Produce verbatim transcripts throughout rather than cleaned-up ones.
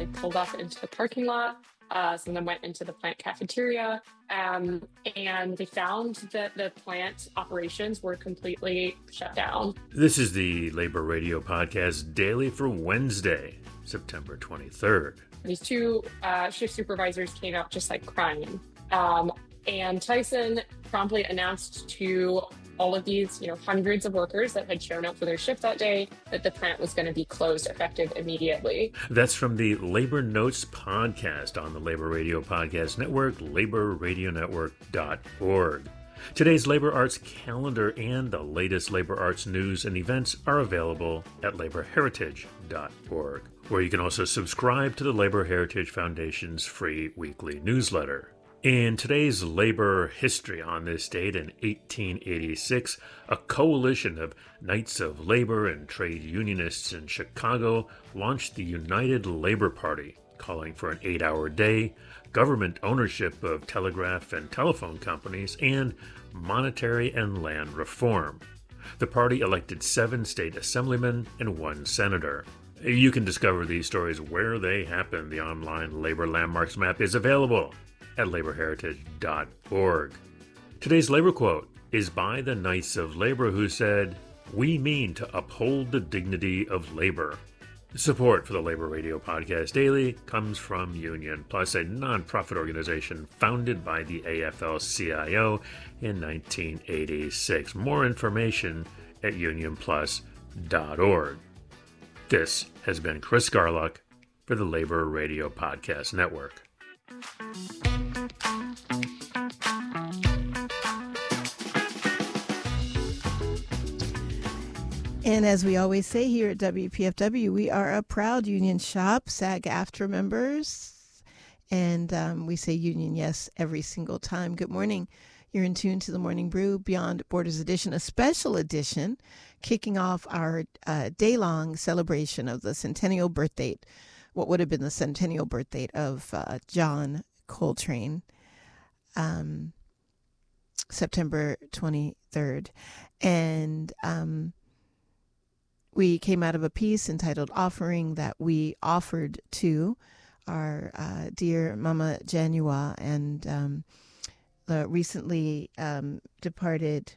They pulled off into the parking lot. Uh, some of them went into the plant cafeteria, um, and they found that the plant operations were completely shut down. This is the Labor Radio Podcast Daily for Wednesday, September twenty-third. These two uh, shift supervisors came out just like crying. Um, and Tyson promptly announced to all of these, you know, hundreds of workers that had shown up for their shift that day that the plant was going to be closed effective immediately. That's from the Labor Notes podcast on the Labor Radio Podcast Network, labor radio network dot org. Today's Labor Arts calendar and the latest Labor Arts news and events are available at labor heritage dot org, where you can also subscribe to the Labor Heritage Foundation's free weekly newsletter. In today's labor history, on this date in eighteen eighty-six, a coalition of Knights of Labor and trade unionists in Chicago launched the United Labor Party, calling for an eight-hour day, government ownership of telegraph and telephone companies, and monetary and land reform. The party elected seven state assemblymen and one senator. You can discover these stories where they happen. The online Labor Landmarks map is available at labor heritage dot org. Today's labor quote is by the Knights of Labor, who said, "We mean to uphold the dignity of labor." Support for the Labor Radio Podcast Daily comes from Union Plus, a nonprofit organization founded by the A F L C I O in nineteen eighty-six. More information at union plus dot org. This has been Chris Garlock for the Labor Radio Podcast Network. And as we always say here at W P F W, we are a proud union shop, SAG-AFTRA members, and um, we say union yes every single time. Good morning. You're in tune to the Morning Brew Beyond Borders edition, a special edition, kicking off our uh, day-long celebration of the centennial birth date, what would have been the centennial birth date of uh, John Coltrane, um, September twenty-third. And um, we came out of a piece entitled Offering that we offered to our uh, dear Mama Janua and um, the recently um, departed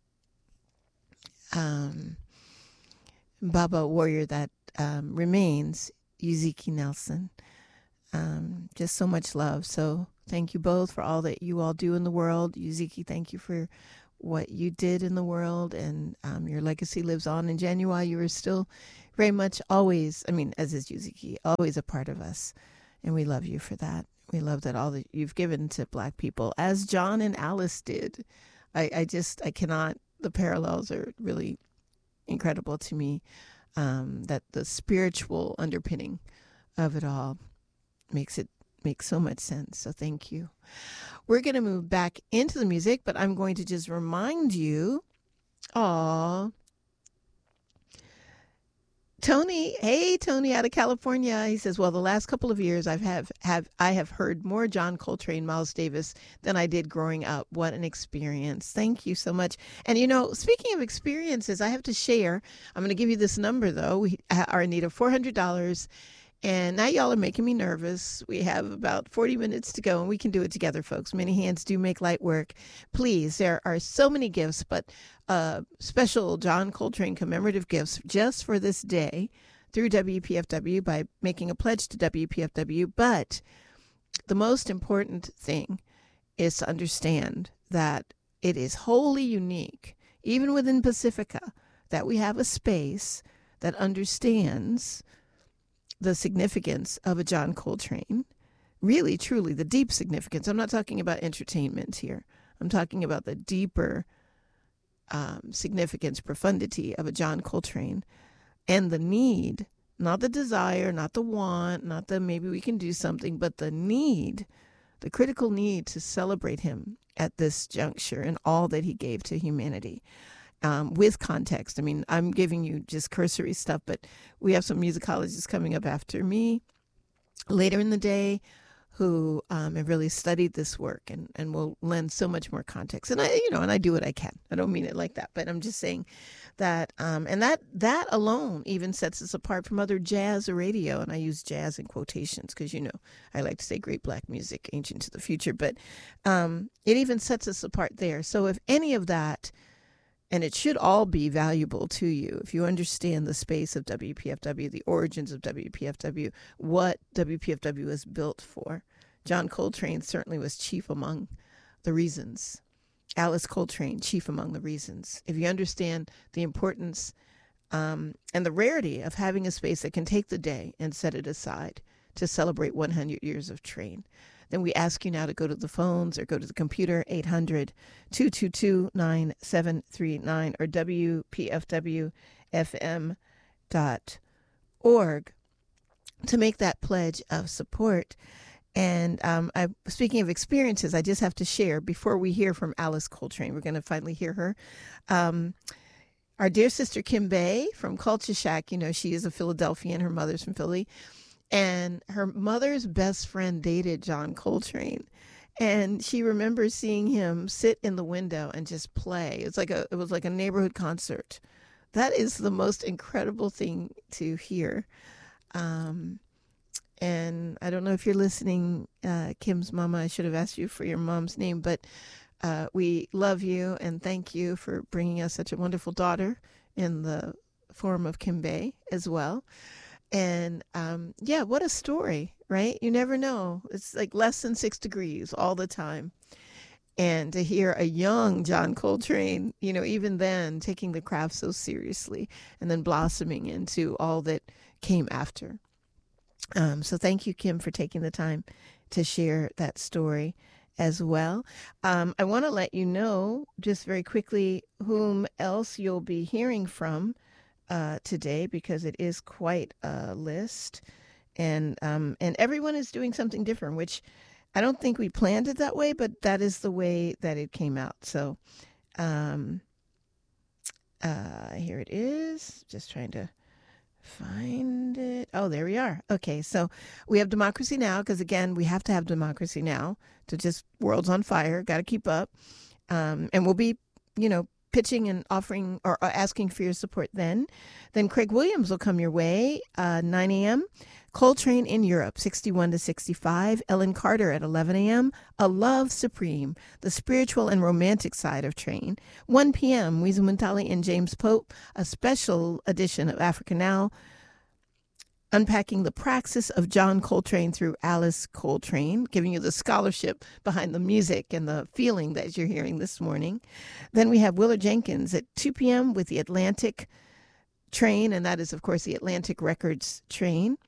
um, Baba warrior that um, remains, Uziki Nelson. Um, just so much love. So thank you both for all that you all do in the world. Uziki, thank you for what you did in the world, and um, your legacy lives on. In January, you are still very much always, I mean, as is Uziki, always a part of us, and we love you for that. We love that all that you've given to Black people, as John and Alice did. I, I just, I cannot, the parallels are really incredible to me, um, that the spiritual underpinning of it all makes it make so much sense. So thank you. We're going to move back into the music, but I'm going to just remind you, aw, Tony, hey, Tony out of California. He says, well, the last couple of years I've have, have I have heard more John Coltrane, Miles Davis than I did growing up. What an experience. Thank you so much. And, you know, speaking of experiences, I have to share. I'm going to give you this number, though. We are in need of four hundred dollars. And now y'all are making me nervous. We have about forty minutes to go, and we can do it together, folks. Many hands do make light work. Please, there are so many gifts, but uh, special John Coltrane commemorative gifts just for this day through W P F W by making a pledge to W P F W. But the most important thing is to understand that it is wholly unique, even within Pacifica, that we have a space that understands the significance of a John Coltrane, really, truly, the deep significance. I'm not talking about entertainment here. I'm talking about the deeper um, significance, profundity of a John Coltrane, and the need, not the desire, not the want, not the maybe we can do something, but the need, the critical need to celebrate him at this juncture and all that he gave to humanity. Um, with context. I mean, I'm giving you just cursory stuff, but we have some musicologists coming up after me later in the day who um, have really studied this work and, and will lend so much more context. And I, you know, and I do what I can. I don't mean it like that, but I'm just saying that, um, and that that alone even sets us apart from other jazz radio. And I use jazz in quotations because, you know, I like to say great black music, ancient to the future, but um, it even sets us apart there. So if any of that, and it should all be valuable to you if you understand the space of W P F W, the origins of W P F W, what W P F W was built for. John Coltrane certainly was chief among the reasons. Alice Coltrane, chief among the reasons. If you understand the importance um, and the rarity of having a space that can take the day and set it aside to celebrate one hundred years of Train, then we ask you now to go to the phones or go to the computer, eight hundred, two two two, nine seven three nine or W P F W F M dot org to make that pledge of support. And um, I, speaking of experiences, I just have to share before we hear from Alice Coltrane. We're going to finally hear her. Um, our dear sister Kim Bay from Culture Shack, you know, she is a Philadelphian. Her mother's from Philly. And her mother's best friend dated John Coltrane. And she remembers seeing him sit in the window and just play. It's like a, it was like a neighborhood concert. That is the most incredible thing to hear. Um, and I don't know if you're listening, uh, Kim's mama. I should have asked you for your mom's name, but uh, we love you and thank you for bringing us such a wonderful daughter in the form of Kim Bay as well. And um, yeah, what a story, right? You never know. It's like less than six degrees all the time. And to hear a young John Coltrane, you know, even then taking the craft so seriously and then blossoming into all that came after. Um, so thank you, Kim, for taking the time to share that story as well. Um, I want to let you know just very quickly whom else you'll be hearing from uh, today, because it is quite a list. And um, and everyone is doing something different, which I don't think we planned it that way, but that is the way that it came out. So um, uh, here it is. Just trying to find it. Oh, there we are. Okay, so we have Democracy Now! Because, again, we have to have Democracy Now! To just world's on fire. Got to keep up. Um, and we'll be, you know, pitching and offering or asking for your support then. Then Craig Williams will come your way, uh, nine a.m. Coltrane in Europe, sixty-one to sixty-five. Ellen Carter at eleven a.m. A Love Supreme, the spiritual and romantic side of Train. one p.m. Wiza Muntali and James Pope, a special edition of Africa Now, unpacking the praxis of John Coltrane through Alice Coltrane, giving you the scholarship behind the music and the feeling that you're hearing this morning. Then we have Willard Jenkins at two p.m. with the Atlantic Train, and that is, of course, the Atlantic Records Train.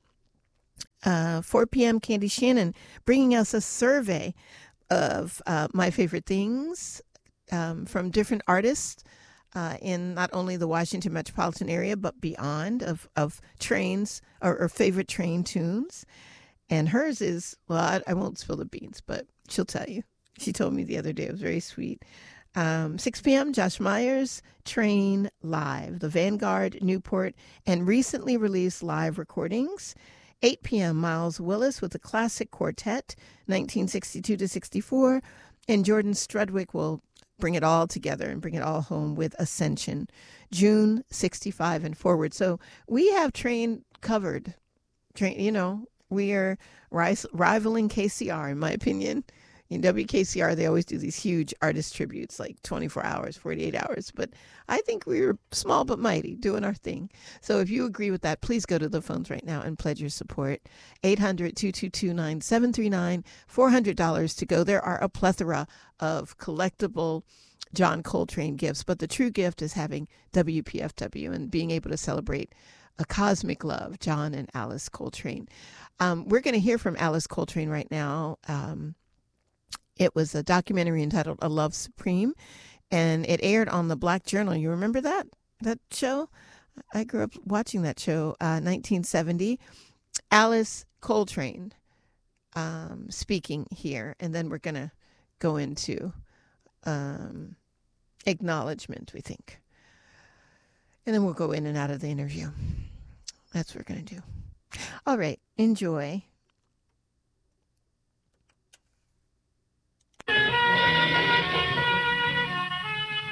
Uh, four p.m. Candy Shannon bringing us a survey of uh, my favorite things um, from different artists uh, in not only the Washington metropolitan area, but beyond of, of trains or, or favorite train tunes. And hers is, well, I, I won't spill the beans, but she'll tell you. She told me the other day. It was very sweet. Um, six p.m. Josh Myers, Train Live, the Vanguard, Newport, and recently released live recordings. eight p.m. Miles Willis with the Classic Quartet, nineteen sixty-two to sixty-four. And Jordan Strudwick will bring it all together and bring it all home with Ascension, June sixty-five and forward. So we have Train covered. Train, you know, we are rivaling K C R, in my opinion. In W K C R, they always do these huge artist tributes, like twenty-four hours, forty-eight hours. But I think we were small but mighty, doing our thing. So if you agree with that, please go to the phones right now and pledge your support. eight hundred, two two two, nine seven three nine, four hundred dollars to go. There are a plethora of collectible John Coltrane gifts, but the true gift is having W P F W and being able to celebrate a cosmic love, John and Alice Coltrane. Um, we're going to hear from Alice Coltrane right now. Um, It was a documentary entitled A Love Supreme, and it aired on the Black Journal. You remember that, that show? I grew up watching that show, uh, nineteen seventy. Alice Coltrane um, speaking here, and then we're going to go into um, acknowledgement, we think. And then we'll go in and out of the interview. That's what we're going to do. All right, enjoy.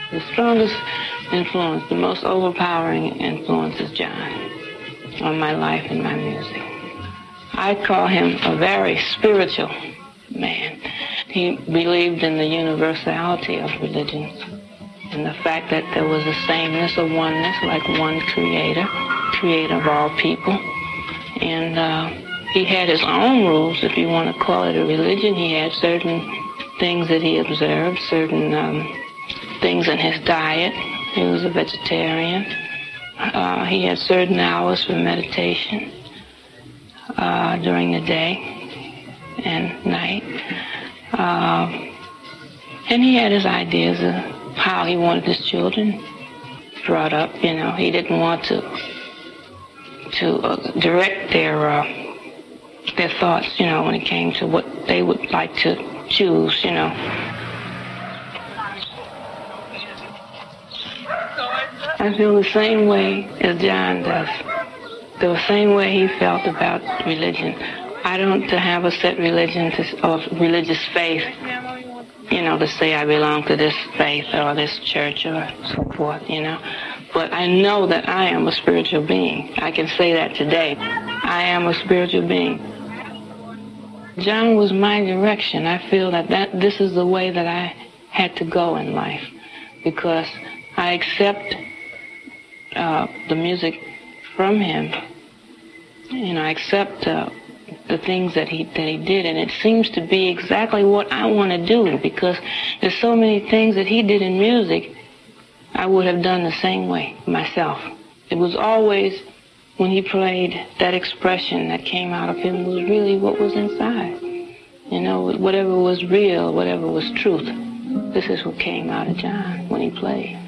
The strongest influence, the most overpowering influence is John on my life and my music. I call him a very spiritual man. He believed in the universality of religions and the fact that there was a sameness, a oneness, like one creator, creator of all people. And uh, he had his own rules, if you want to call it a religion. He had certain things that he observed, certain um, things in his diet. He was a vegetarian. Uh, he had certain hours for meditation uh, during the day and night. Uh, and he had his ideas of how he wanted his children brought up. You know, he didn't want to to uh, direct their uh, their thoughts, you know, when it came to what they would like to choose, you know. I feel the same way as John does, the same way he felt about religion. I don't have a set religion to, or religious faith, you know, to say I belong to this faith or this church or so forth, you know. But I know that I am a spiritual being. I can say that today. I am a spiritual being. John was my direction. I feel that, that this is the way that I had to go in life, because I accept uh, the music from him. You know, I accept uh, the things that he that he did, and it seems to be exactly what I want to do, because there's so many things that he did in music I would have done the same way myself. It was always, when he played, that expression that came out of him was really what was inside. You know, whatever was real, whatever was truth, this is what came out of John when he played.